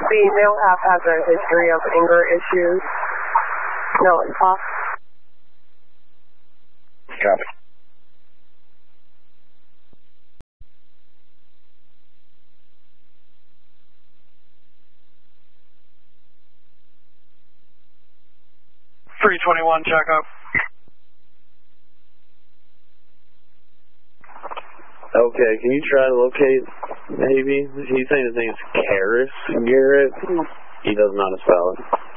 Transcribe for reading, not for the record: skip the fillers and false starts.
The male app has a history of anger issues. No, it's off. Copy. .321 checkup. Okay, can you try to locate maybe? He's saying his name's Karis Garrett. He doesn't know how to spell it.